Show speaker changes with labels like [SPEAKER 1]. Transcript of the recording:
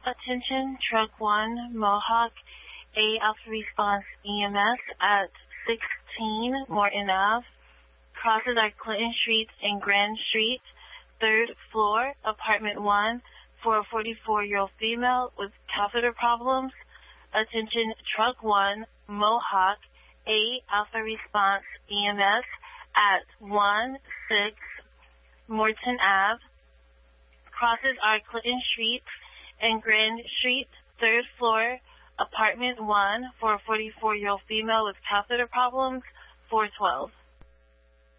[SPEAKER 1] Attention, Truck 1, Mohawk, A Alpha Response EMS at 16 Morton Ave. Crosses are Clinton Street and Grand Street, 3rd floor, apartment 1, for a 44-year-old female with catheter problems. Attention, Truck 1, Mohawk, A Alpha Response EMS at 16 Morton Ave. Crosses are Clinton Street and Grand Street, 3rd floor, apartment 1, for a 44-year-old female with catheter problems, 412.